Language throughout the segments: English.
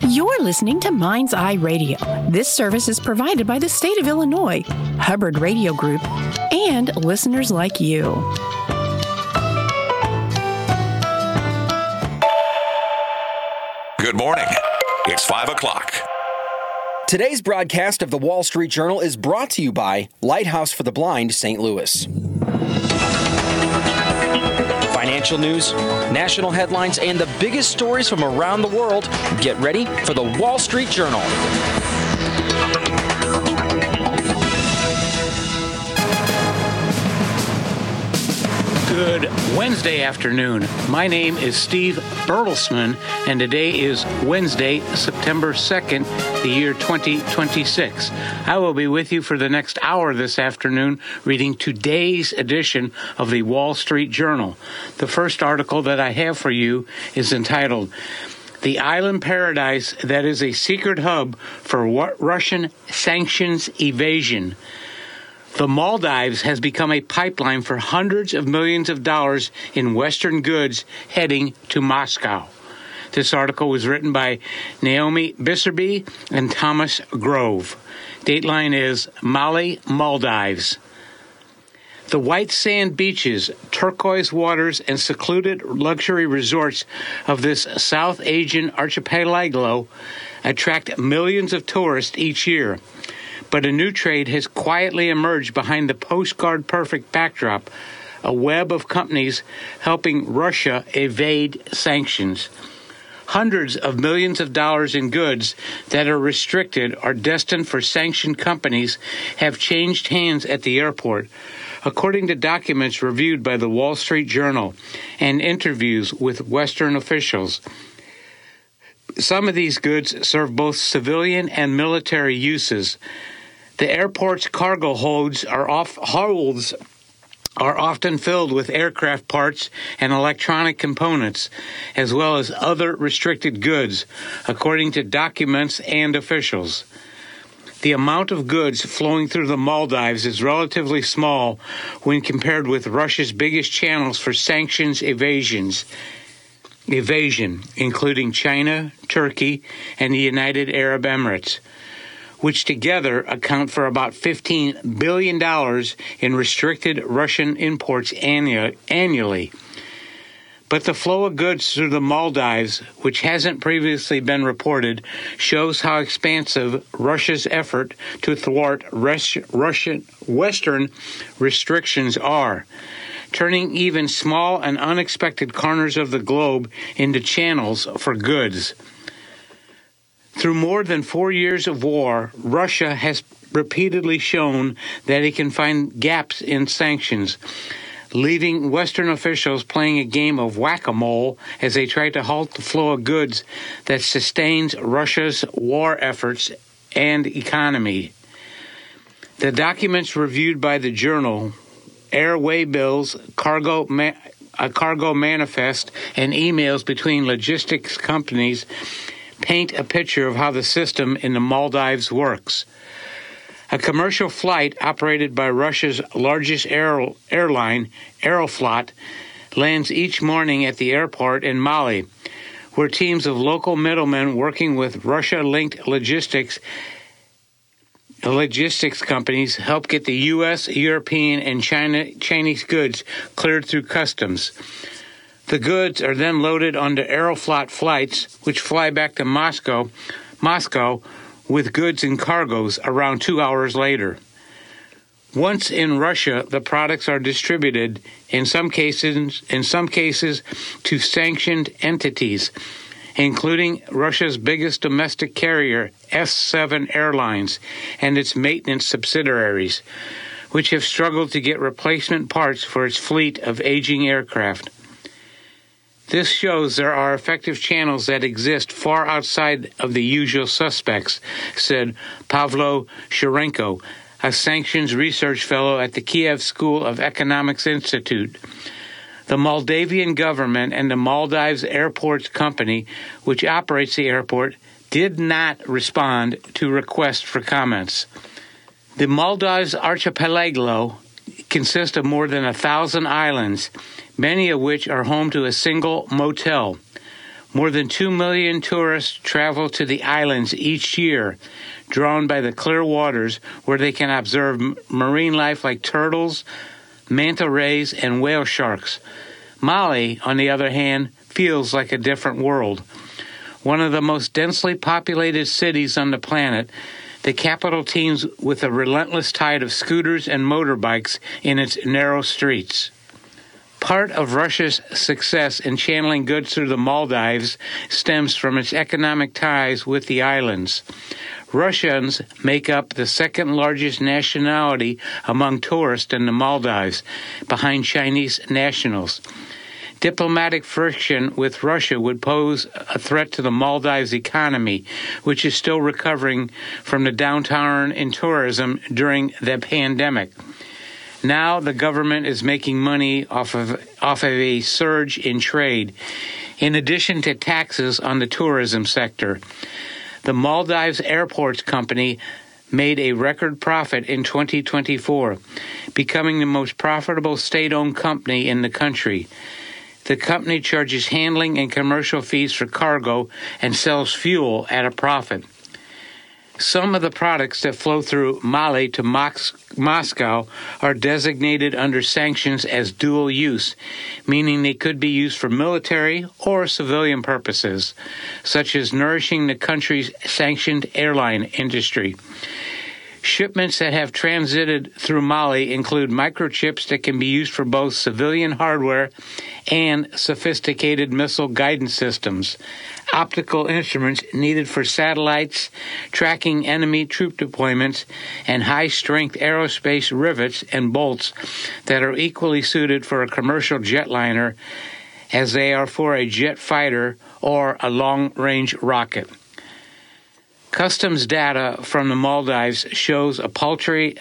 You're listening to Mind's Eye Radio. This service is provided by the state of Illinois, Hubbard Radio Group, and listeners like you. Good morning. It's 5 o'clock. Today's broadcast of the Wall Street Journal is brought to you by Lighthouse for the Blind, St. Louis. Financial news, national headlines, and the biggest stories from around the world. Get ready for the Wall Street Journal. Good Wednesday afternoon. My name is Steve Bertelsman, and today is Wednesday, September 2nd, the year 2026. I will be with you for the next hour this afternoon reading today's edition of the Wall Street Journal. The first article that I have for you is entitled, "The Island Paradise That is a Secret Hub for Russian Sanctions Evasion." The Maldives has become a pipeline for hundreds of millions of dollars in Western goods heading to Moscow. This article was written by Naomi Bisserby and Thomas Grove. Dateline is Mali, Maldives. The white sand beaches, turquoise waters, and secluded luxury resorts of this South Asian archipelago attract millions of tourists each year. But a new trade has quietly emerged behind the postcard-perfect backdrop, a web of companies helping Russia evade sanctions. Hundreds of millions of dollars in goods that are restricted or destined for sanctioned companies have changed hands at the airport, according to documents reviewed by the Wall Street Journal and interviews with Western officials. Some of these goods serve both civilian and military uses. The airport's cargo holds are often filled with aircraft parts and electronic components, as well as other restricted goods, according to documents and officials. The amount of goods flowing through the Maldives is relatively small when compared with Russia's biggest channels for sanctions evasion, including China, Turkey, and the United Arab Emirates, which together account for about $15 billion in restricted Russian imports annually. But the flow of goods through the Maldives, which hasn't previously been reported, shows how expansive Russia's effort to thwart Western restrictions are, turning even small and unexpected corners of the globe into channels for goods. Through more than 4 years of war, Russia has repeatedly shown that it can find gaps in sanctions, leaving Western officials playing a game of whack-a-mole as they try to halt the flow of goods that sustains Russia's war efforts and economy. The documents reviewed by the journal, airway bills, a cargo manifest, and emails between logistics companies paint a picture of how the system in the Maldives works. A commercial flight operated by Russia's largest airline, Aeroflot, lands each morning at the airport in Mali, where teams of local middlemen working with Russia-linked logistics companies help get the U.S., European, and Chinese goods cleared through customs. The goods are then loaded onto Aeroflot flights, which fly back to Moscow with goods and cargoes around 2 hours later. Once in Russia, the products are distributed, in some cases, to sanctioned entities, including Russia's biggest domestic carrier, S7 Airlines, and its maintenance subsidiaries, which have struggled to get replacement parts for its fleet of aging aircraft. This shows there are effective channels that exist far outside of the usual suspects, said Pavlo Shurenko, a sanctions research fellow at the Kiev School of Economics Institute. The Moldavian government and the Maldives Airports Company, which operates the airport, did not respond to requests for comments. The Maldives archipelago consists of more than 1,000 islands, many of which are home to a single motel. More than 2 million tourists travel to the islands each year, drawn by the clear waters where they can observe marine life like turtles, manta rays, and whale sharks. Mali, on the other hand, feels like a different world. One of the most densely populated cities on the planet, the capital teems with a relentless tide of scooters and motorbikes in its narrow streets. Part of Russia's success in channeling goods through the Maldives stems from its economic ties with the islands. Russians make up the second largest nationality among tourists in the Maldives, behind Chinese nationals. Diplomatic friction with Russia would pose a threat to the Maldives economy, which is still recovering from the downturn in tourism during the pandemic. Now the government is making money off of a surge in trade, in addition to taxes on the tourism sector. The Maldives Airports Company made a record profit in 2024, becoming the most profitable state-owned company in the country. The company charges handling and commercial fees for cargo and sells fuel at a profit. Some of the products that flow through Mali to Moscow are designated under sanctions as dual use, meaning they could be used for military or civilian purposes, such as nourishing the country's sanctioned airline industry. Shipments that have transited through Mali include microchips that can be used for both civilian hardware and sophisticated missile guidance systems, optical instruments needed for satellites, tracking enemy troop deployments, and high-strength aerospace rivets and bolts that are equally suited for a commercial jetliner as they are for a jet fighter or a long-range rocket. Customs data from the Maldives shows a paltry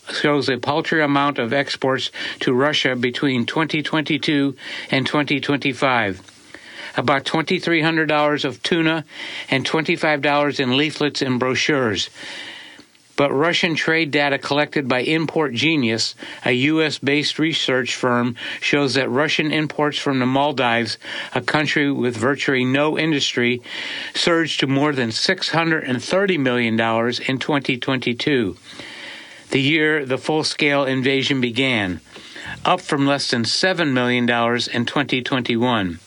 amount of exports to Russia between 2022 and 2025. About $2,300 of tuna and $25 in leaflets and brochures. But Russian trade data collected by Import Genius, a U.S.-based research firm, shows that Russian imports from the Maldives, a country with virtually no industry, surged to more than $630 million in 2022, the year the full-scale invasion began, up from less than $7 million in 2021.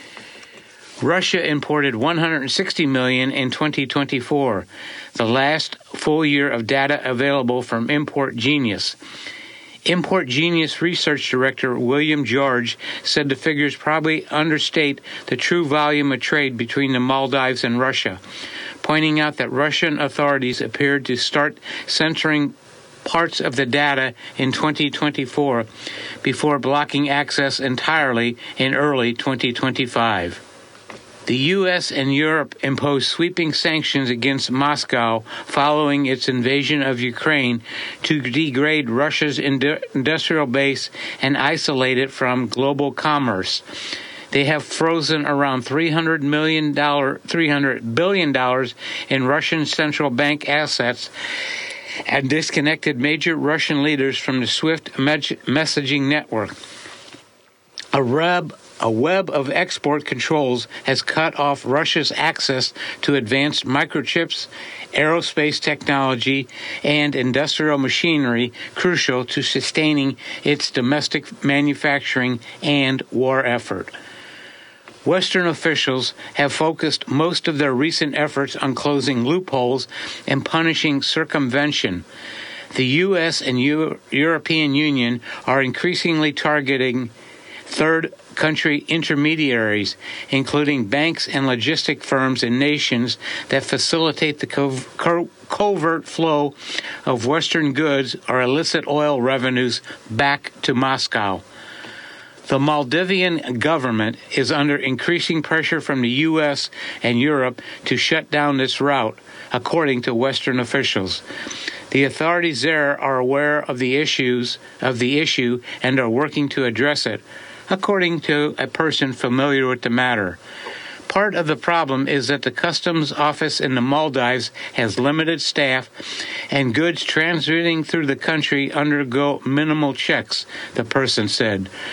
Russia imported $160 million in 2024, the last full year of data available from Import Genius. Import Genius Research Director William George said the figures probably understate the true volume of trade between the Maldives and Russia, pointing out that Russian authorities appeared to start censoring parts of the data in 2024 before blocking access entirely in early 2025. The U.S. and Europe imposed sweeping sanctions against Moscow following its invasion of Ukraine to degrade Russia's industrial base and isolate it from global commerce. They have frozen around $300 billion in Russian central bank assets and disconnected major Russian leaders from the SWIFT messaging network. A web of export controls has cut off Russia's access to advanced microchips, aerospace technology, and industrial machinery crucial to sustaining its domestic manufacturing and war effort. Western officials have focused most of their recent efforts on closing loopholes and punishing circumvention. The U.S. and European Union are increasingly targeting third country intermediaries, including banks and logistic firms in nations that facilitate the covert flow of Western goods or illicit oil revenues back to Moscow. The Maldivian government is under increasing pressure from the U.S. and Europe to shut down this route, according to Western officials. The authorities there are aware of the issue and are working to address it, according to a person familiar with the matter. Part of the problem is that the customs office in the Maldives has limited staff and goods transiting through the country undergo minimal checks, the person said.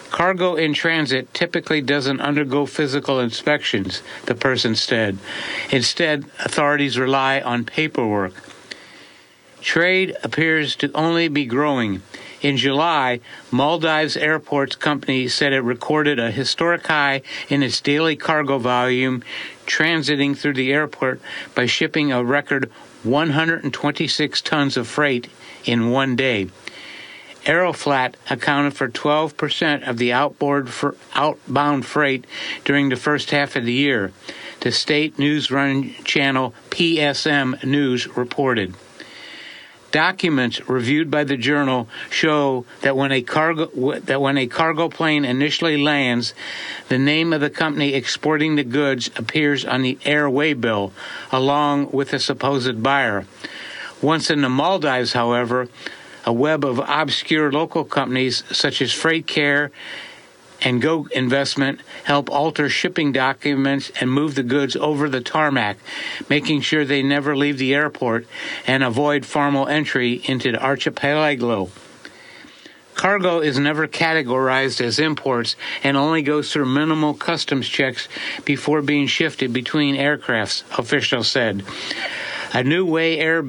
Cargo in transit typically doesn't undergo physical inspections, the person said. Instead, authorities rely on paperwork. Trade appears to only be growing. In July, Maldives Airports Company said it recorded a historic high in its daily cargo volume transiting through the airport by shipping a record 126 tons of freight in one day. Aeroflot accounted for 12% of the outbound freight during the first half of the year, the state news-run channel PSM News reported. Documents reviewed by the journal show that when a cargo plane initially lands, the name of the company exporting the goods appears on the air waybill, along with the supposed buyer. Once in the Maldives, however, a web of obscure local companies such as FreightCare and Go Investment help alter shipping documents and move the goods over the tarmac, making sure they never leave the airport and avoid formal entry into the archipelago. Cargo is never categorized as imports and only goes through minimal customs checks before being shifted between aircrafts, officials said. A new air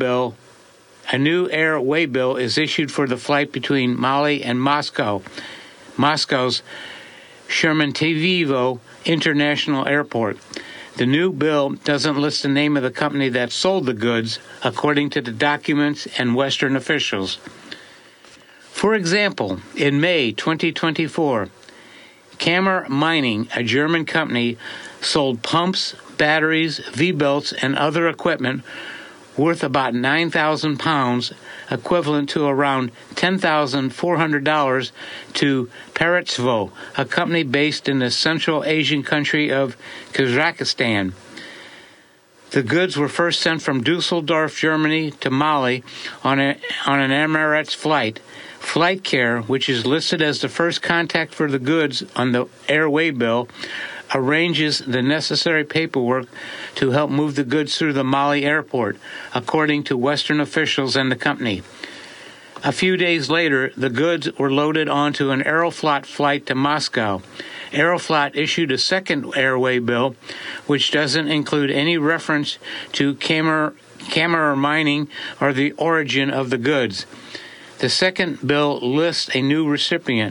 waybill is issued for the flight between Mali and Moscow. Moscow's Sheremetyevo International Airport. The new bill doesn't list the name of the company that sold the goods, according to the documents and Western officials. For example, in May 2024, Kammer Mining, a German company, sold pumps, batteries, V-belts, and other equipment worth about 9,000 pounds, equivalent to around $10,400, to Peretvo, a company based in the Central Asian country of Kazakhstan. The goods were first sent from Dusseldorf, Germany, to Mali on an Emirates flight. FlightCare, which is listed as the first contact for the goods on the airway bill, arranges the necessary paperwork to help move the goods through the Mali airport, according to Western officials and the company. A few days later, the goods were loaded onto an Aeroflot flight to Moscow. Aeroflot issued a second airway bill, which doesn't include any reference to Kammer Mining or the origin of the goods. The second bill lists a new recipient,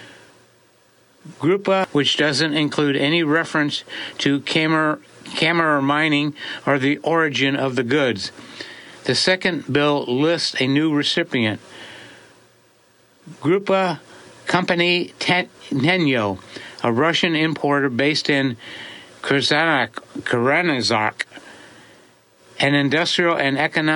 Grupa, which doesn't include any reference to Kammer Mining or the origin of the goods. The second bill lists a new recipient, Grupa Company Tenyo, a Russian importer based in Kuranazak, an industrial and economic